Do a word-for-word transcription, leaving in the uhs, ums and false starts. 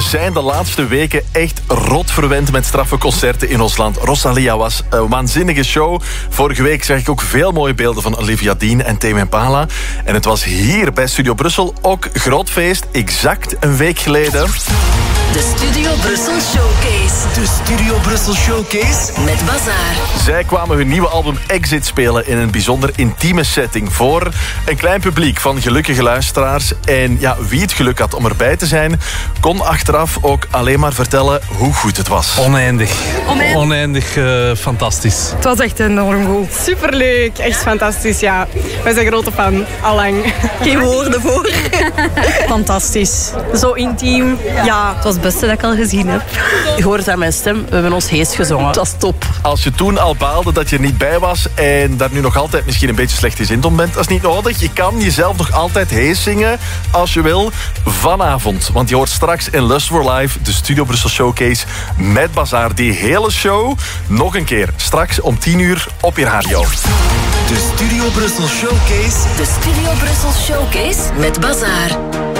zijn de laatste weken echt rot verwend met straffe concerten in ons land. Rosalia was een waanzinnige show. Vorige week zag ik ook veel mooie beelden van Olivia Dean en Tame Impala. En het was hier bij Studio Brussel ook groot feest, exact een week geleden. De Studio Brussel Showcase. De Studio Brussel Showcase. Met Bazaar. Zij kwamen hun nieuwe album Exit spelen in een bijzonder intieme setting voor een klein publiek van gelukkige luisteraars. En ja, wie het geluk had om erbij te zijn, kon achteraf ook alleen maar vertellen hoe goed het was. Oneindig. Oneindig. Oneindig uh, fantastisch. Het was echt enorm goed. Superleuk, echt fantastisch, ja. Wij zijn grote fan, allang. Geen woorden voor. Fantastisch. Zo intiem. Ja, het was het beste dat ik al gezien heb. Je hoort aan mijn stem, we hebben ons heest gezongen. Het was top. Als je toen al baalde dat je er niet bij was en daar nu nog altijd misschien een beetje slecht gezind om bent, dat is niet nodig. Je kan jezelf nog altijd hees zingen als je wil vanavond. Want je hoort straks in Lust for Life de Studio Brussel Showcase met Bazaar. Die hele show nog een keer straks om tien uur op je radio. De Studio Brussel Showcase. De Studio Brussel Showcase met Bazaar.